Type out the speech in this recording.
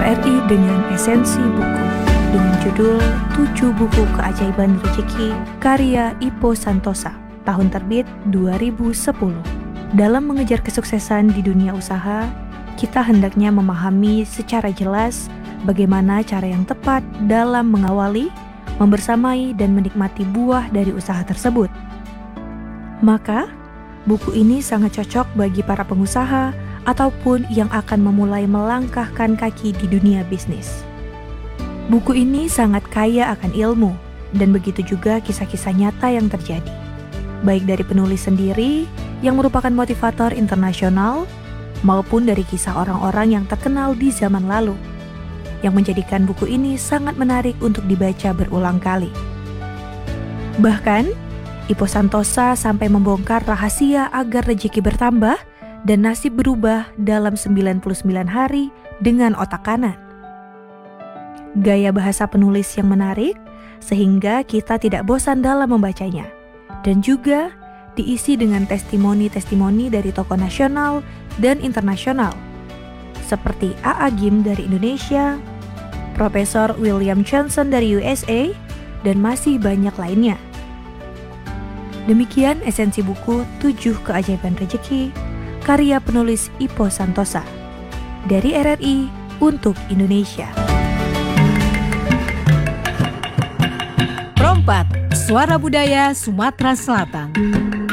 RRI dengan esensi buku dengan judul 7 Buku Keajaiban Rezeki karya Ipo Santosa, tahun terbit 2010. Dalam mengejar kesuksesan di dunia usaha, kita hendaknya memahami secara jelas bagaimana cara yang tepat dalam mengawali, membersamai, dan menikmati buah dari usaha tersebut. Maka, buku ini sangat cocok bagi para pengusaha ataupun yang akan memulai melangkahkan kaki di dunia bisnis. Buku ini sangat kaya akan ilmu, dan begitu juga kisah-kisah nyata yang terjadi, baik dari penulis sendiri yang merupakan motivator internasional, maupun dari kisah orang-orang yang terkenal di zaman lalu, yang menjadikan buku ini sangat menarik untuk dibaca berulang kali. Bahkan, Ipo Santosa sampai membongkar rahasia agar rezeki bertambah dan nasib berubah dalam 99 hari dengan otak kanan. Gaya bahasa penulis yang menarik, sehingga kita tidak bosan dalam membacanya, dan juga diisi dengan testimoni-testimoni dari tokoh nasional dan internasional, seperti A.A. Gim dari Indonesia, Profesor William Johnson dari USA, dan masih banyak lainnya. Demikian esensi buku 7 Keajaiban Rezeki, karya penulis Ipo Santosa, dari RRI untuk Indonesia. Prompat, Suara Budaya Sumatera Selatan.